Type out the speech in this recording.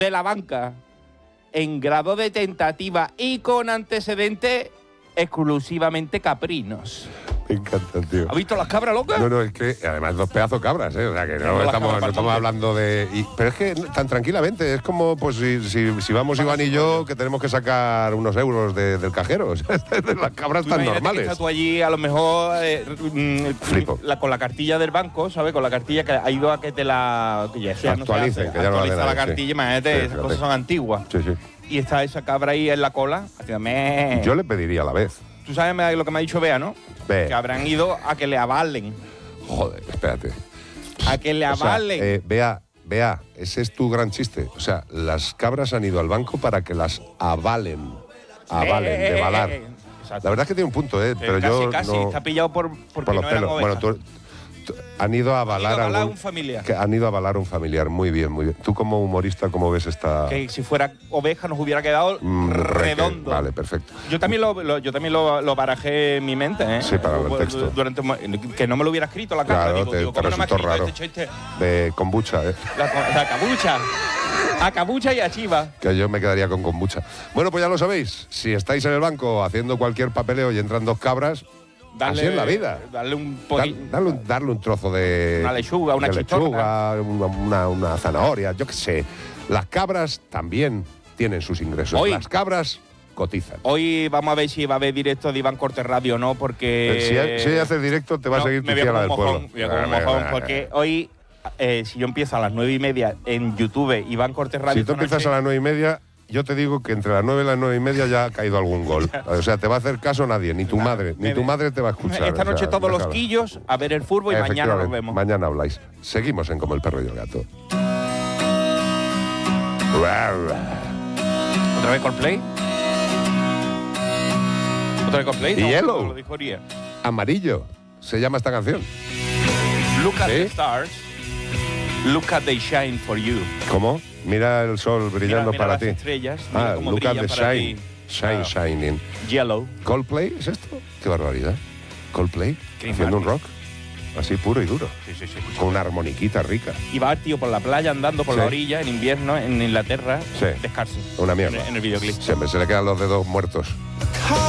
de la banca en grado de tentativa y con antecedentes exclusivamente caprinos. Me encanta, tío. ¿Has visto las cabras locas? No, es que además 2 pedazos de cabras, ¿eh? O sea, que no Las estamos cabras hablando de... pero es que tan tranquilamente, es como pues si vamos Iván y yo, que tenemos que sacar unos euros del cajero. O sea, las cabras tan normales. Que estás tú allí, a lo mejor Flipo. con la cartilla del banco, ¿sabes? Con la cartilla que ha ido a que te la... Que ya sea, actualicen, no que ya no la actualiza den la ahí, cartilla, sí. imagínate, Sí, esas cosas son antiguas. Sí, sí. Y está esa cabra ahí en la cola, haciéndome... Yo le pediría a la vez. Tú sabes lo que me ha dicho Bea, ¿no? Ve. Que habrán ido a que le avalen. Joder, espérate. A que le avalen. Vea, ese es tu gran chiste. O sea, las cabras han ido al banco para que las avalen. De valar. Exacto. La verdad es que tiene un punto, ¿eh? Pero casi, yo no, está pillado porque por los no eran pelos. ovejas. Bueno, han ido a avalar a un familiar. Que han ido a avalar un familiar. Muy bien, muy bien. Tú como humorista, ¿cómo ves esta...? Que si fuera oveja nos hubiera quedado redondo. Vale, perfecto. Yo también lo barajé en mi mente, ¿eh? Sí, para el texto. Que no me lo hubiera escrito la cabra. Claro, te ¿cómo no me ha resultó escrito raro. este chiste? De kombucha, ¿eh? La cabucha. A cabucha y a chiva. Que yo me quedaría con kombucha. Bueno, pues ya lo sabéis. Si estáis en el banco haciendo cualquier papeleo y entran 2 cabras... así es la vida. Darle un darle un trozo de... Una lechuga, una lechuga, una zanahoria, yo qué sé. Las cabras también tienen sus ingresos. Hoy, las cabras cotizan. Hoy vamos a ver si va a haber directo de Iván Cortés Radio o no, porque... Si haces directo te va a seguir tu tía la del pueblo. Me voy a comer un mojón, porque hoy, si yo empiezo a las 9:30 en YouTube, Iván Cortés Radio... Si tú empiezas a las 9:30... yo te digo que entre las 9 y las 9:30 ya ha caído algún gol. O sea, te va a hacer caso nadie, ni tu madre. Ni tu madre te va a escuchar. Esta noche todos los quillos a ver el fútbol y mañana nos vemos. Mañana habláis. Seguimos en Como el perro y el gato. ¿Otra vez Coldplay? ¿Otra vez Coldplay? Y Yellow. Lo dijo Ría. Amarillo se llama esta canción. Look at the stars. Look at they shine for you. ¿Cómo? Mira el sol brillando mira para las ti. Estrellas, mira cómo look at brillan the para shine. ti. Shine, shining. Yellow. ¿Coldplay es esto? Qué barbaridad. ¿Coldplay? Chris Haciendo un Martin. rock. Así puro y duro. Sí. Con una armoniquita rica. Y va el tío por la playa andando por la orilla en invierno en Inglaterra, descalzo. Una mierda. En el videoclip. Siempre se le quedan los dedos muertos.